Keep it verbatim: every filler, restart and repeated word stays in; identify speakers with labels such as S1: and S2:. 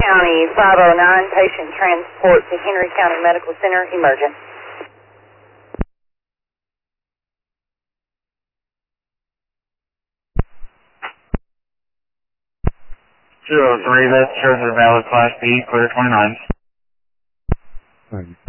S1: County five oh nine, patient transport to Henry County Medical Center, emergent.
S2: Zero three, that shows a valid Class B, clear twenty-nine.
S3: Thank you.